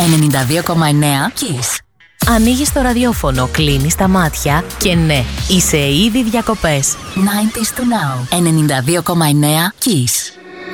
92,9 Kiss. Ανοίγεις το ραδιόφωνο, κλείνεις τα μάτια και ναι, είσαι ήδη διακοπές. 90s to now. 92,9 Kiss.